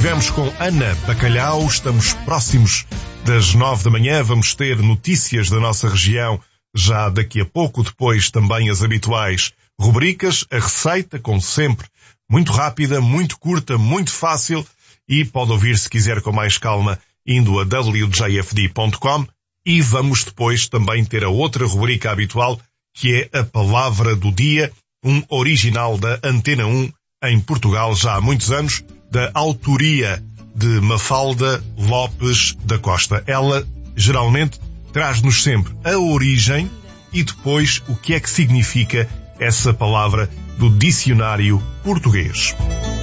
Estivemos com Ana Bacalhau, estamos próximos das 9 da manhã, vamos ter notícias da nossa região já daqui a pouco, depois também as habituais rubricas, a receita, como sempre, muito rápida, muito curta, muito fácil e pode ouvir se quiser com mais calma indo a wjfd.com e vamos depois também ter a outra rubrica habitual que é a Palavra do Dia, um original da Antena 1 em Portugal já há muitos anos, da autoria de Mafalda Lopes da Costa. Ela, geralmente, traz-nos sempre a origem e depois o que é que significa essa palavra do dicionário português.